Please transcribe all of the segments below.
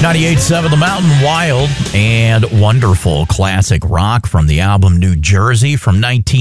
98.7 The Mountain, wild and wonderful classic rock from the album New Jersey from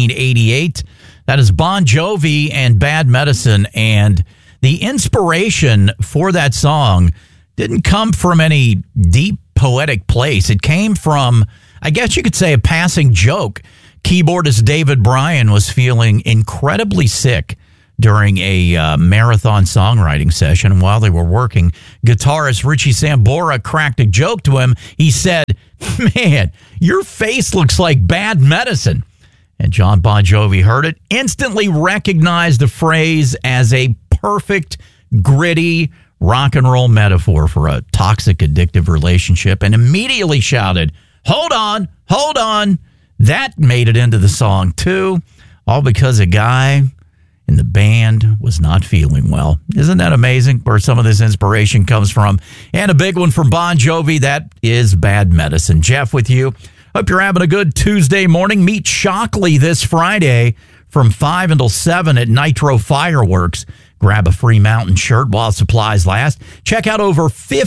1988. That is Bon Jovi and Bad Medicine. And the inspiration for that song didn't come from any deep poetic place. It came from, I guess you could say, a passing joke. Keyboardist David Bryan was feeling incredibly sick during a marathon songwriting session. And while they were working, guitarist Richie Sambora cracked a joke to him. He said, "Man, your face looks like Bad Medicine." And John Bon Jovi heard it, instantly recognized the phrase as a perfect, gritty rock and roll metaphor for a toxic, addictive relationship, and immediately shouted, "Hold on, hold on." That made it into the song, too, all because a guy in the band was not feeling well. Isn't that amazing where some of this inspiration comes from? And a big one from Bon Jovi, that is Bad Medicine. Jeff with you. Hope you're having a good Tuesday morning. Meet Shockley this Friday from 5 until 7 at Nitro Fireworks. Grab a free Mountain shirt while supplies last. Check out over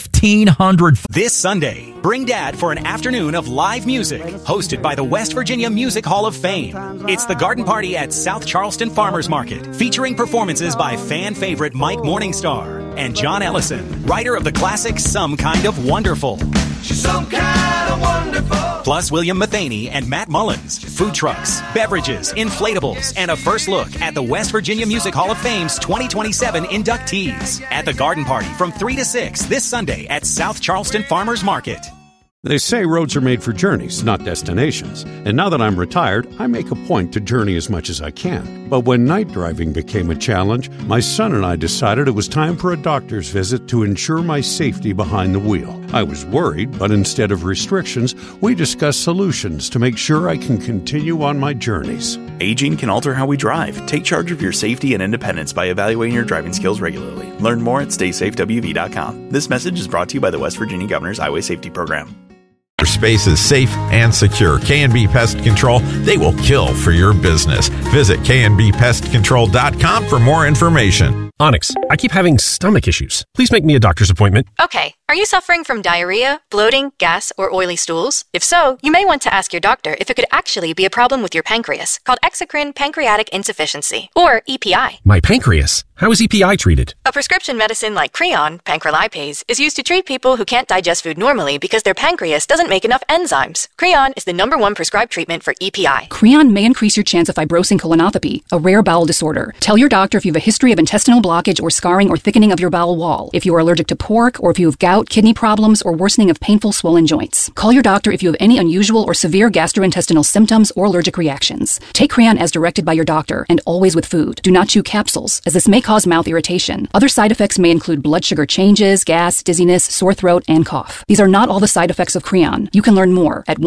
1,500. This Sunday, bring Dad for an afternoon of live music, hosted by the West Virginia Music Hall of Fame. It's the Garden Party at South Charleston Farmers Market, featuring performances by fan favorite Mike Morningstar and John Ellison, writer of the classic Some Kind of Wonderful. She's some kind of wonderful. Plus William Mathaney and Matt Mullins, food trucks, beverages, inflatables, and a first look at the West Virginia Music Hall of Fame's 2027 inductees at the Garden Party from 3 to 6 this Sunday at South Charleston Farmers Market. They say roads are made for journeys, not destinations. And now that I'm retired, I make a point to journey as much as I can. But when night driving became a challenge, my son and I decided it was time for a doctor's visit to ensure my safety behind the wheel. I was worried, but instead of restrictions, we discussed solutions to make sure I can continue on my journeys. Aging can alter how we drive. Take charge of your safety and independence by evaluating your driving skills regularly. Learn more at StaySafeWV.com. This message is brought to you by the West Virginia Governor's Highway Safety Program. Your space is safe and secure. K&B Pest Control, they will kill for your business. Visit knbpestcontrol.com for more information. Onyx, I keep having stomach issues. Please make me a doctor's appointment. Okay. Are you suffering from diarrhea, bloating, gas, or oily stools? If so, you may want to ask your doctor if it could actually be a problem with your pancreas, called exocrine pancreatic insufficiency, or EPI. My pancreas? How is EPI treated? A prescription medicine like Creon, pancrelipase, is used to treat people who can't digest food normally because their pancreas doesn't make enough enzymes. Creon is the #1 prescribed treatment for EPI. Creon may increase your chance of fibrosing colonopathy, a rare bowel disorder. Tell your doctor if you have a history of intestinal blockage or scarring or thickening of your bowel wall, if you are allergic to pork, or if you have gout, kidney problems, or worsening of painful swollen joints. Call your doctor if you have any unusual or severe gastrointestinal symptoms or allergic reactions. Take Creon as directed by your doctor, and always with food. Do not chew capsules, as this may cause mouth irritation. Other side effects may include blood sugar changes, gas, dizziness, sore throat, and cough. These are not all the side effects of Creon. You can learn more at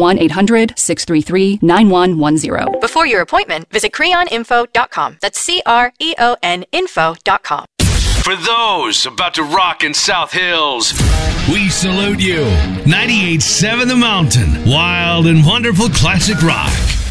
1-800-633-9110. Before your appointment, visit creoninfo.com. That's CREON info.com. For those about to rock in South Hills, we salute you. 98.7 The Mountain, wild and wonderful classic rock.